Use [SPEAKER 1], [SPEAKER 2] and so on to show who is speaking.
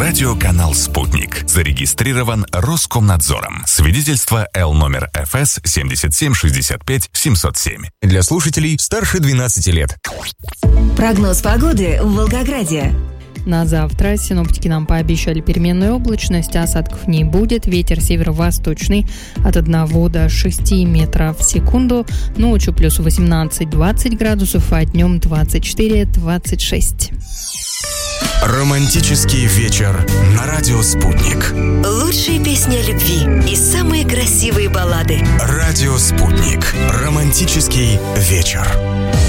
[SPEAKER 1] Радиоканал «Спутник». Зарегистрирован Роскомнадзором. Свидетельство Л номер ФС 7765-707.
[SPEAKER 2] Для слушателей старше 12 лет.
[SPEAKER 3] Прогноз погоды в Волгограде.
[SPEAKER 4] На завтра синоптики нам пообещали переменную облачность, осадков не будет, ветер северо-восточный от 1 до 6 метров в секунду, ночью плюс 18-20 градусов, а днем 24-26.
[SPEAKER 2] Романтический вечер на радио «Спутник».
[SPEAKER 3] Лучшие песни о любви и самые красивые баллады.
[SPEAKER 2] Радио «Спутник». Романтический вечер.